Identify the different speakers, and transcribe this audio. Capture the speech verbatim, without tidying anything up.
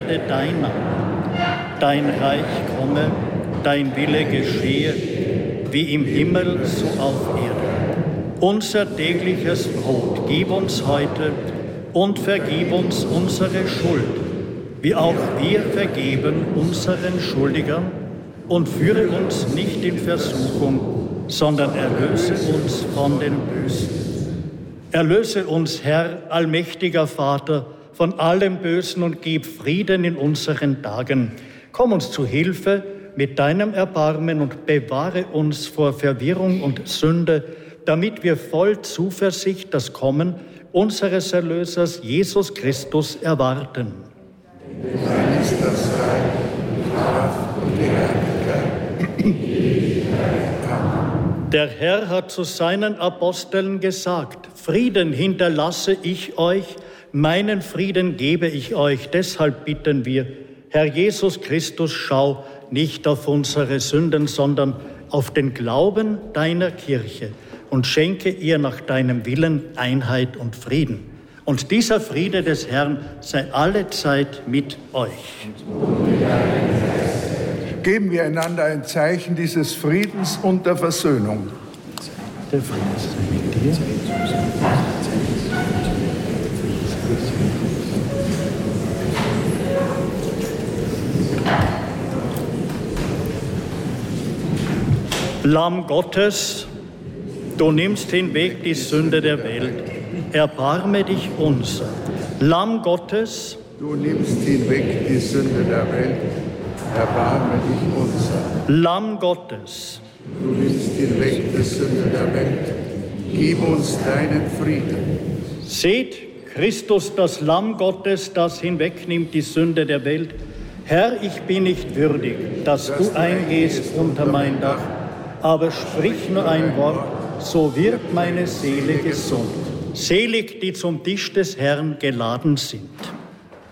Speaker 1: werde dein Name. Dein Reich komme, dein Wille geschehe, wie im Himmel, so auf Erden. Unser tägliches Brot gib uns heute und vergib uns unsere Schuld, wie auch wir vergeben unseren Schuldigern. Und führe uns nicht in Versuchung, sondern erlöse uns von den Bösen. Erlöse uns, Herr, allmächtiger Vater, von allem Bösen und gib Frieden in unseren Tagen. Komm uns zu Hilfe mit deinem Erbarmen und bewahre uns vor Verwirrung und Sünde, damit wir voll Zuversicht das Kommen unseres Erlösers Jesus Christus erwarten.
Speaker 2: Dein ist das Reich, die Kraft und die Herrlichkeit.
Speaker 1: Der Herr hat zu seinen Aposteln gesagt: Frieden hinterlasse ich euch, meinen Frieden gebe ich euch. Deshalb bitten wir, Herr Jesus Christus, schau nicht auf unsere Sünden, sondern auf den Glauben deiner Kirche und schenke ihr nach deinem Willen Einheit und Frieden. Und dieser Friede des Herrn sei allezeit mit euch.
Speaker 2: Geben wir einander ein Zeichen dieses Friedens und der Versöhnung.
Speaker 1: Der Friede sei mit dir. Lamm Gottes, du nimmst hinweg die Sünde der Welt. Erbarme dich unser. Lamm Gottes,
Speaker 2: du nimmst hinweg die Sünde der Welt. Erbarme dich unser.
Speaker 1: Lamm Gottes,
Speaker 2: du nimmst hinweg die Sünde der Welt. Gib uns deinen Frieden.
Speaker 1: Seht, Christus, das Lamm Gottes, das hinwegnimmt die Sünde der Welt. Herr, ich bin nicht würdig, dass du eingehst unter mein Dach, aber sprich nur ein Wort, so wird meine Seele gesund. Selig, die zum Tisch des Herrn geladen sind.